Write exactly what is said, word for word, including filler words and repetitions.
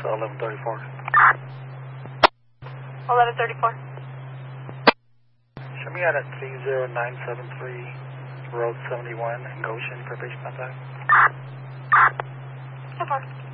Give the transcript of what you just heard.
eleven thirty-four. eleven thirty-four. Show me out at three zero nine seven three, Road seventy-one in Goshen for patient contact. ten four.